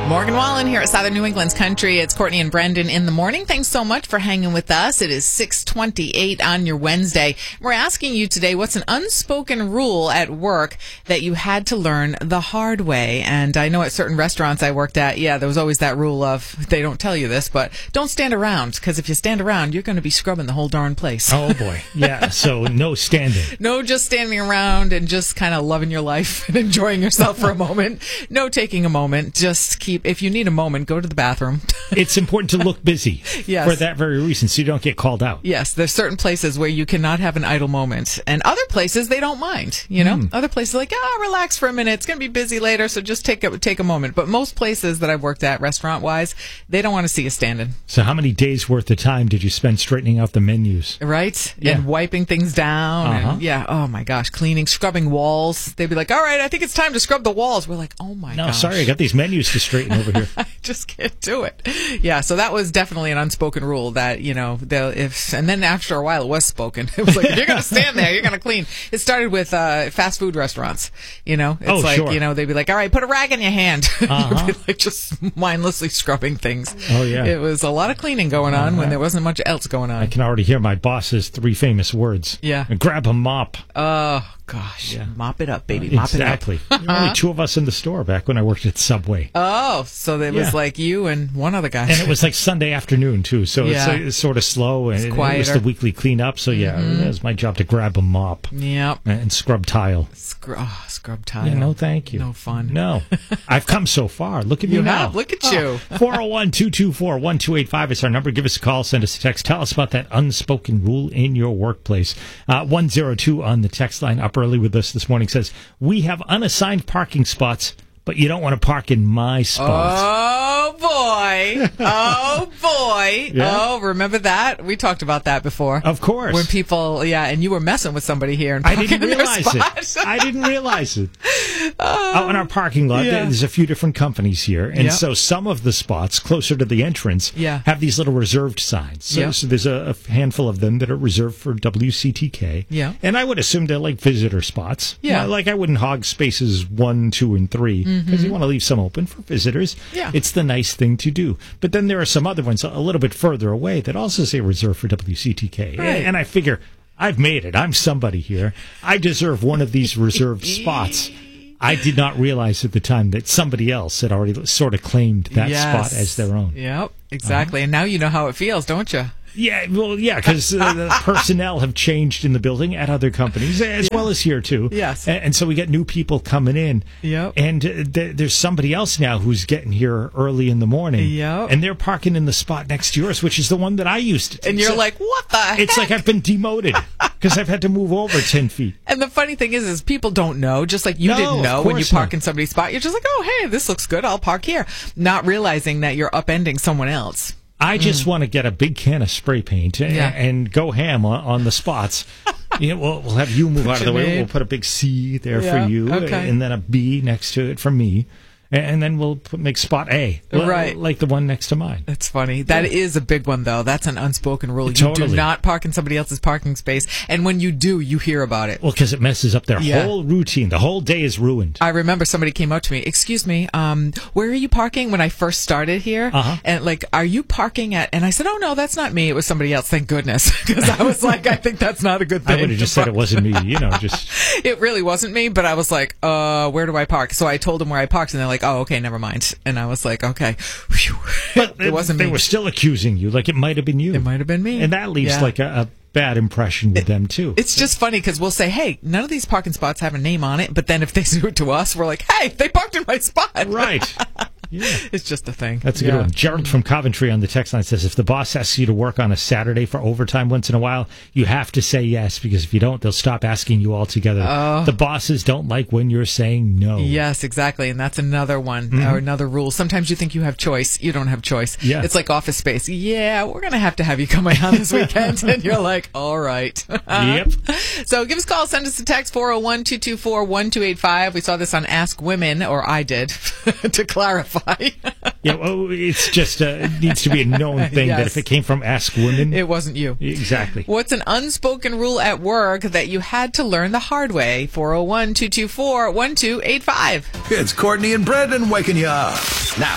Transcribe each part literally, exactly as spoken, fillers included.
Morgan Wallen here at Southern New England's Country. It's Courtney and Brendan in the morning. Thanks so much for hanging with us. It is six twenty-eight on your Wednesday. We're asking you today, what's an unspoken rule at work that you had to learn the hard way? And I know at certain restaurants I worked at, yeah, there was always that rule of, they don't tell you this, but don't stand around, because if you stand around, you're going to be scrubbing the whole darn place. Oh, boy. Yeah, so no standing. No just standing around and just kind of loving your life and enjoying yourself for a moment. No taking a moment. Just keep, if you need a moment, go to the bathroom. It's important to look busy yes. for that very reason, so you don't get called out. Yes, there's certain places where you cannot have an idle moment. And other places, they don't mind, you know? Mm. Other places are like, ah, oh, relax for a minute. It's going to be busy later, so just take a, take a moment. But most places that I've worked at, restaurant-wise, they don't want to see you standing. So how many days worth of time did you spend straightening out the menus? Right? Yeah. And wiping things down. Uh-huh. And yeah, oh my gosh, cleaning, scrubbing walls. They'd be like, all right, I think it's time to scrub the walls. We're like, oh my no, gosh. No, sorry, I got these menus to straighten over here. I just can't do it. Yeah, so that was definitely an unspoken rule that, you know, they'll, if, and then after a while it was spoken. It was like, if you're going to stand there, you're going to clean. It started with uh, fast food restaurants, you know? It's oh, like, sure. you know, they'd be like, all right, put a rag in your hand. Uh-huh. You'd be like just mindlessly scrubbing things. Oh, yeah. It was a lot of cleaning going on uh-huh. when there wasn't much else going on. I can already hear my boss's three famous words. Yeah. Grab a mop. Oh, gosh. Yeah. Mop it up, baby. Uh, Mop exactly. it up. There were only two of us in the store back when I worked at Subway. Oh, so it yeah. was like you and one other guy. And it was like Sunday afternoon, too, so yeah. it's, it's sort of slow. And it's it, quieter. It was the weekly cleanup, so yeah, mm-hmm. it was my job to grab a mop. Yep. And scrub tile. Scrub, oh, scrub tile. Yeah, no, thank you. No fun. No. I've come so far. Look at you, you now. Have. Look at you. four oh one, two two four, one two eight five is our number. Give us a call. Send us a text. Tell us about that unspoken rule in your workplace. Uh, one oh two on the text line, up early with us this morning, says, we have unassigned parking spots, but you don't want to park in my spots. Oh, boy. Oh, boy. Yeah. Oh, remember that? We talked about that before. Of course. When people, yeah, and you were messing with somebody here. And I didn't in realize it. I didn't realize it. Uh, Out in our parking lot, yeah. there's a few different companies here. And yep. so some of the spots closer to the entrance yeah. have these little reserved signs. So, yep. so there's a, a handful of them that are reserved for W C T K. Yeah. And I would assume they're like visitor spots. Yeah. You know, like I wouldn't hog spaces one, two, and three because mm-hmm. you want to leave some open for visitors. Yeah. It's the nice thing to do. But then there are some other ones a little bit further away that also say reserved for W C T K. Right. And, and I figure, I've made it. I'm somebody here. I deserve one of these reserved spots. I did not realize at the time that somebody else had already sort of claimed that yes. spot as their own. Yep, exactly. Uh-huh. And now you know how it feels, don't you? Yeah, well, yeah, because uh, the personnel have changed in the building at other companies, as yeah. well as here, too. Yes. And, and so we get new people coming in. Yep. And uh, th- there's somebody else now who's getting here early in the morning. Yep. And they're parking in the spot next to yours, which is the one that I used to take. And you're so like, what the heck? It's like I've been demoted because I've had to move over ten feet. And the funny thing is, is people don't know, just like you no, didn't know when you not. park in somebody's spot. You're just like, oh, hey, this looks good. I'll park here. Not realizing that you're upending someone else. I just mm. want to get a big can of spray paint and, yeah. and go ham on, on the spots. You know, we'll, we'll have you move out of the way. Made. We'll put a big C there yeah. for you, okay. and then a B next to it for me. And then we'll put, make spot A, right. like the one next to mine. That's funny. That yeah. is a big one, though. That's an unspoken rule. Totally. You do not park in somebody else's parking space. And when you do, you hear about it. Well, because it messes up their yeah. whole routine. The whole day is ruined. I remember somebody came up to me, excuse me, um, where are you parking when I first started here? Uh-huh. And like, are you parking at, and I said, oh no, that's not me. It was somebody else. Thank goodness. Because I was like, I think that's not a good thing. I would have just said it wasn't me, you know, just. It really wasn't me, but I was like, uh, where do I park? So I told them where I parked and they're like, oh, okay, never mind. And I was like, okay. Whew. But it wasn't they me. were still accusing you, like it might have been you. It might have been me. And that leaves yeah. like a, a bad impression with it, them, too. It's just funny because we'll say, hey, none of these parking spots have a name on it. But then if they do it to us, we're like, hey, they parked in my spot. Right. Yeah. It's just a thing. That's a yeah. good one. Gerald from Coventry on the text line says, if the boss asks you to work on a Saturday for overtime once in a while, you have to say yes, because if you don't, they'll stop asking you altogether. Oh. The bosses don't like when you're saying no. Yes, exactly. And that's another one, Mm-hmm. or another rule. Sometimes you think you have choice. You don't have choice. Yeah. It's like Office Space. Yeah, we're going to have to have you coming on this weekend. And you're like, all right. Yep. So give us a call. Send us a text, four oh one, two two four, one two eight five. We saw this on Ask Women, or I did, to clarify. Yeah, well, it's just, uh, it needs to be a known thing yes. that if it came from Ask Women. It wasn't you. Exactly. What's an unspoken rule at work that you had to learn the hard way? four oh one, two two four, one two eight five. It's Courtney and Brendan waking you up. Now,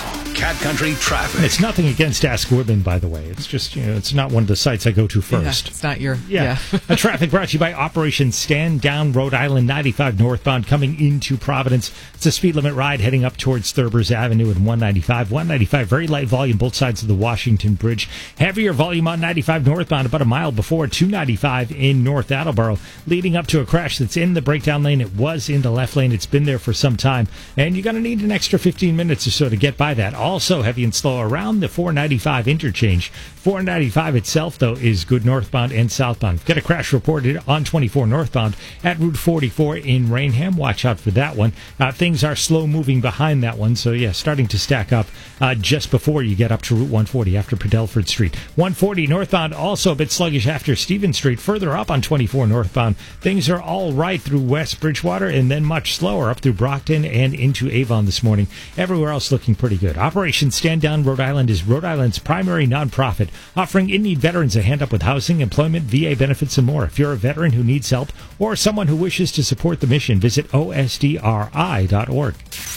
Cat Country traffic. It's nothing against Ask Women, by the way. It's just, you know, it's not one of the sites I go to first. Yeah, it's not your... Yeah. yeah. A traffic brought to you by Operation Stand Down, Rhode Island, ninety-five northbound coming into Providence. It's a speed limit ride heading up towards Thurbers Avenue and one ninety-five. one ninety-five, very light volume, both sides of the Washington Bridge. Heavier volume on ninety-five northbound about a mile before two ninety-five in North Attleboro, leading up to a crash that's in the breakdown lane. It was in the left lane. It's been there for some time, and you're going to need an extra fifteen minutes or so to get by that. Also heavy and slow around the four ninety-five interchange. four ninety-five itself, though, is good northbound and southbound. We've got a crash reported on twenty-four northbound at Route forty-four in Rainham. Watch out for that one. Uh, things are slow moving behind that one, so yeah, starting to stack up uh, just before you get up to Route one forty after Padelford Street. one forty northbound also a bit sluggish after Stevens Street. Further up on twenty-four northbound, things are all right through West Bridgewater and then much slower up through Brockton and into Avon this morning. Everywhere else looking pretty good. Operation Stand Down Rhode Island is Rhode Island's primary nonprofit, offering in-need veterans a hand up with housing, employment, V A benefits, and more. If you're a veteran who needs help or someone who wishes to support the mission, visit O S D R I dot org.